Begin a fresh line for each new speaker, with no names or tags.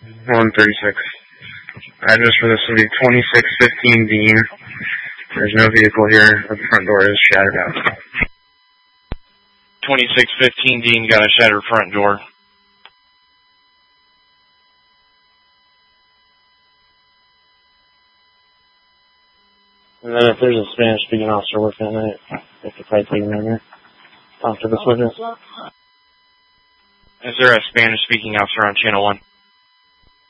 136. Address for this will be 2615 Dean. There's no vehicle here, but the front door is shattered out.
2615 Dean got a shattered front door.
And then if there's a Spanish-speaking officer working on it, they could probably take him in here. Talk to this witness.
Is there a Spanish-speaking officer on Channel 1?